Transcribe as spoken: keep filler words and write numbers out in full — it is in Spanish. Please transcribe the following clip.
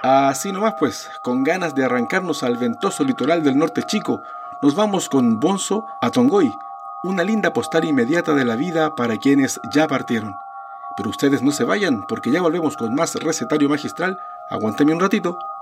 Así nomás pues, con ganas de arrancarnos al ventoso litoral del norte chico, nos vamos con Bonzo a Tongoy, una linda postal inmediata de la vida para quienes ya partieron. Pero ustedes no se vayan, porque ya volvemos con más recetario magistral. Aguántame un ratito.